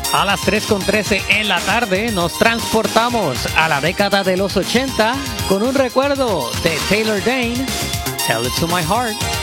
A las 3:13 en la tarde nos transportamos a la década de los 80 con un recuerdo de Taylor Dayne, Tell It to My Heart.